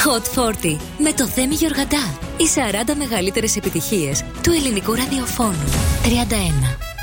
Hot 40 με το Θέμη Γιοργαντά. Οι 40 μεγαλύτερες επιτυχίες του ελληνικού ραδιοφώνου. 31.